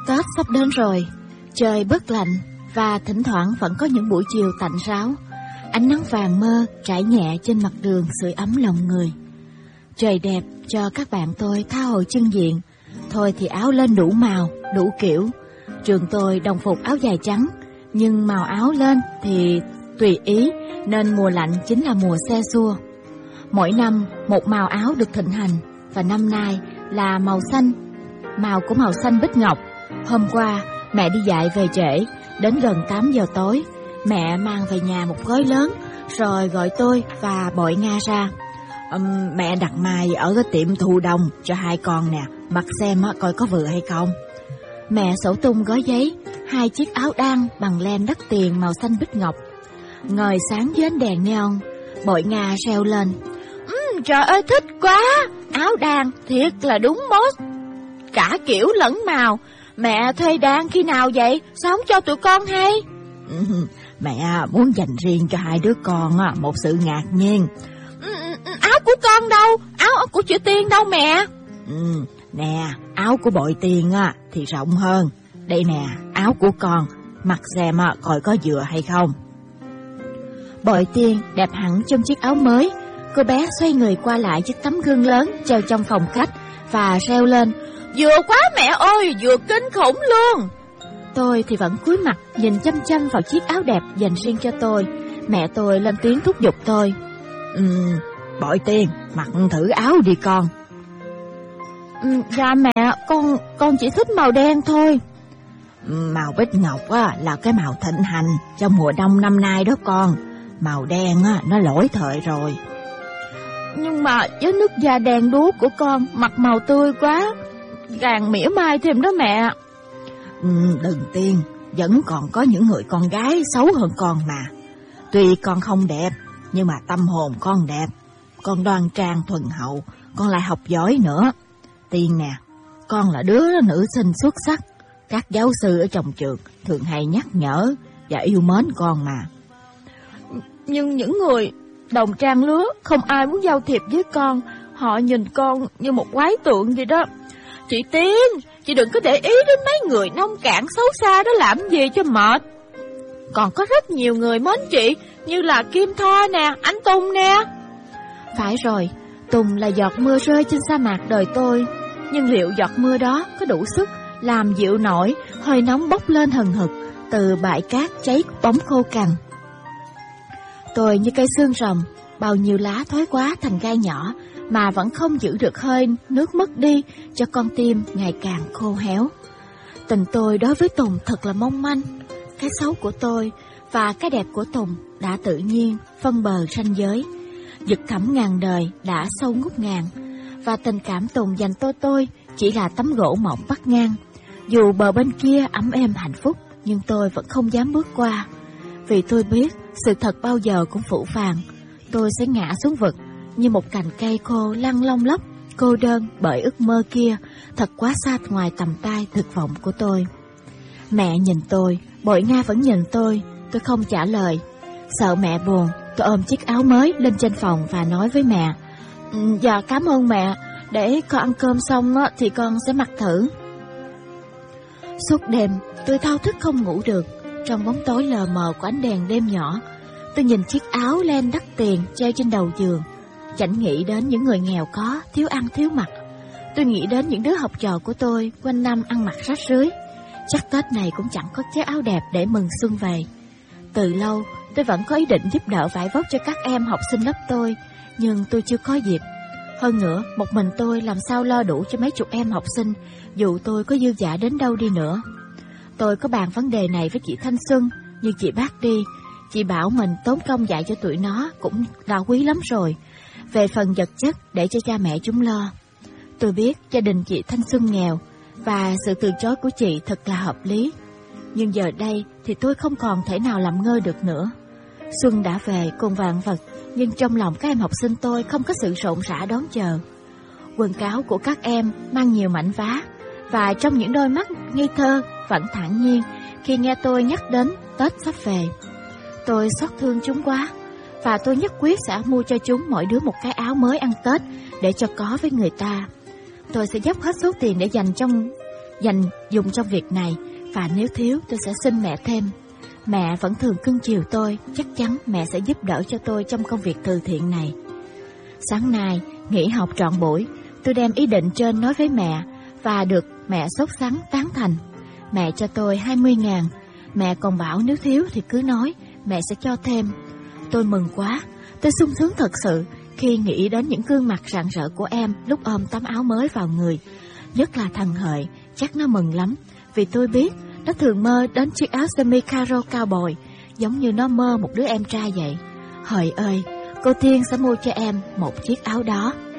Tết sắp đến rồi, trời bớt lạnh và thỉnh thoảng vẫn có những buổi chiều tạnh ráo. Ánh nắng vàng mơ trải nhẹ trên mặt đường sưởi ấm lòng người. Trời đẹp cho các bạn tôi tha hồ trưng diện. Thôi thì áo lên đủ màu, đủ kiểu. Trường tôi đồng phục áo dài trắng, nhưng màu áo lên thì tùy ý, nên mùa lạnh chính là mùa se xua. Mỗi năm một màu áo được thịnh hành, và năm nay là màu xanh, màu của màu xanh bích ngọc. Hôm qua mẹ đi dạy về trễ, đến gần 8 giờ tối, mẹ mang về nhà một gói lớn, rồi gọi tôi và Bội Nga ra. Mẹ đặt mai ở cái tiệm Thu Đông cho hai con nè, mặc xem coi có vừa hay không. Mẹ xổ tung gói giấy, 2 chiếc áo đan bằng len đắt tiền màu xanh bích ngọc, ngời sáng dưới ánh đèn neon. Bội Nga reo lên: Trời ơi, thích quá! Áo đan thiệt là đúng mốt, cả kiểu lẫn màu. Mẹ thuê đan khi nào vậy? Sao không cho tụi con hay? Mẹ muốn dành riêng cho hai đứa con một sự ngạc nhiên. Áo của con đâu? Áo của chị Tiên đâu mẹ? Nè, áo của Bội Tiên thì rộng hơn. Đây nè, áo của con, mặc xem coi có vừa hay không. Bội Tiên đẹp hẳn trong chiếc áo mới. Cô bé xoay người qua lại chiếc tấm gương lớn treo trong phòng khách và reo lên: Vừa quá mẹ ơi, vừa kinh khủng luôn. Tôi thì vẫn cúi mặt nhìn chăm chăm vào chiếc áo đẹp dành riêng cho tôi. Mẹ tôi lên tiếng thúc giục tôi: Bội Tiên, mặc thử áo đi con. Dạ mẹ, con chỉ thích màu đen thôi. Màu bích ngọc là cái màu thịnh hành trong mùa đông năm nay đó con. Màu đen nó lỗi thời rồi. Nhưng mà với nước da đen đúa của con, mặt màu tươi quá, càng mỉa mai thêm đó mẹ. Đừng Tiên, vẫn còn có những người con gái xấu hơn con mà. Tuy con không đẹp, nhưng mà tâm hồn con đẹp. Con đoan trang thuần hậu, con lại học giỏi nữa. Tiên nè, con là đứa nữ sinh xuất sắc. Các giáo sư ở trong trường thường hay nhắc nhở và yêu mến con mà. Nhưng những người đồng trang lứa không ai muốn giao thiệp với con. Họ nhìn con như một quái tượng vậy đó. Chị Tiên, chị đừng có để ý đến mấy người nông cạn xấu xa đó làm gì cho mệt. Còn có rất nhiều người mến chị, như là Kim Thoa nè, anh Tùng nè. Phải rồi, Tùng là giọt mưa rơi trên sa mạc đời tôi. Nhưng liệu giọt mưa đó có đủ sức làm dịu nổi hơi nóng bốc lên hừng hực từ bãi cát cháy bóng khô cằn? Tôi như cây xương rồng, bao nhiêu lá thoái quá thành gai nhỏ mà vẫn không giữ được hơi nước mất đi, cho con tim ngày càng khô héo. Tình tôi đối với Tùng thật là mong manh. Cái xấu của tôi và cái đẹp của Tùng đã tự nhiên phân bờ ranh giới. Vực thẳm ngàn đời đã sâu ngút ngàn, và tình cảm Tùng dành tôi chỉ là tấm gỗ mỏng vắt ngang. Dù bờ bên kia ấm êm hạnh phúc, nhưng tôi vẫn không dám bước qua. Vì tôi biết sự thật bao giờ cũng phũ phàng. Tôi sẽ ngã xuống vực như một cành cây khô lăn lông lốc, cô đơn bởi ước mơ kia thật quá xa ngoài tầm tay thực vọng của tôi. Mẹ nhìn tôi, Bội Nga vẫn nhìn tôi không trả lời. Sợ mẹ buồn, tôi ôm chiếc áo mới lên trên phòng và nói với mẹ: Dạ cảm ơn mẹ, để con ăn cơm xong thì con sẽ mặc thử. Suốt đêm tôi thao thức không ngủ được. Trong bóng tối lờ mờ của ánh đèn đêm nhỏ, tôi nhìn chiếc áo len đắt tiền treo trên đầu giường. Chẳng nghĩ đến những người nghèo có, thiếu ăn thiếu mặc. Tôi nghĩ đến những đứa học trò của tôi quanh năm ăn mặc rách rưới. Chắc Tết này cũng chẳng có chiếc áo đẹp để mừng xuân về. Từ lâu tôi vẫn có ý định giúp đỡ vải vóc cho các em học sinh lớp tôi, nhưng tôi chưa có dịp. Hơn nữa, một mình tôi làm sao lo đủ cho mấy chục em học sinh, dù tôi có dư dả đến đâu đi nữa. Tôi có bàn vấn đề này với chị Thanh Xuân, nhưng chị bác đi. Chị bảo mình tốn công dạy cho tụi nó cũng đã quý lắm rồi. Về phần vật chất để cho cha mẹ chúng lo. Tôi biết gia đình chị Thanh Xuân nghèo, và sự từ chối của chị thật là hợp lý. Nhưng giờ đây thì tôi không còn thể nào làm ngơ được nữa. Xuân đã về cùng vạn vật, nhưng trong lòng các em học sinh tôi không có sự rộn rã đón chờ. Quần áo của các em mang nhiều mảnh vá, và trong những đôi mắt ngây thơ vẫn thản nhiên khi nghe tôi nhắc đến Tết sắp về. Tôi xót thương chúng quá, và tôi nhất quyết sẽ mua cho chúng mỗi đứa một cái áo mới ăn Tết để cho có với người ta. Tôi sẽ dốc hết số tiền để dành trong dành dùng trong việc này, và nếu thiếu tôi sẽ xin mẹ thêm. Mẹ vẫn thường cưng chiều tôi, chắc chắn mẹ sẽ giúp đỡ cho tôi trong công việc từ thiện này. Sáng nay, nghỉ học trọn buổi, tôi đem ý định trên nói với mẹ và được mẹ sốt sắng tán thành. Mẹ cho tôi 20.000, mẹ còn bảo nếu thiếu thì cứ nói, mẹ sẽ cho thêm. Tôi mừng quá, tôi sung sướng thật sự khi nghĩ đến những gương mặt rạng rỡ của em lúc ôm tấm áo mới vào người. Nhất là thằng Hợi, chắc nó mừng lắm, vì tôi biết nó thường mơ đến chiếc áo sơ mi caro cao bồi, giống như nó mơ một đứa em trai vậy. Hợi ơi, cô Tiên sẽ mua cho em một chiếc áo đó.